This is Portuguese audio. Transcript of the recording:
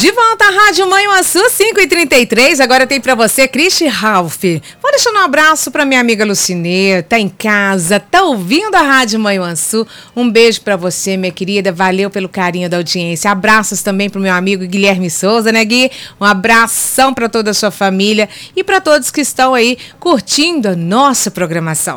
De volta à Rádio Manhuaçu 5h33, agora tem pra você Cristi Ralph. Vou deixar um abraço pra minha amiga Lucinê, tá em casa, tá ouvindo a Rádio Manhuaçu. Um beijo pra você, minha querida, valeu pelo carinho da audiência. Abraços também pro meu amigo Guilherme Souza, né, Gui? Um abração pra toda a sua família e pra todos que estão aí curtindo a nossa programação.